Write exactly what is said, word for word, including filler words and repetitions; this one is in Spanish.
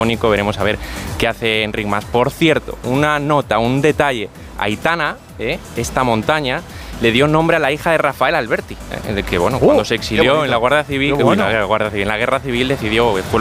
Veremos a ver qué hace Enric Mas. Por cierto, una nota, un detalle. Aitana, ¿eh? esta montaña, le dio nombre a la hija de Rafael Alberti, ¿eh? de que bueno, uh, cuando se exilió en la Guardia Civil, bueno. en la Guardia Civil, en la Guerra Civil decidió, fue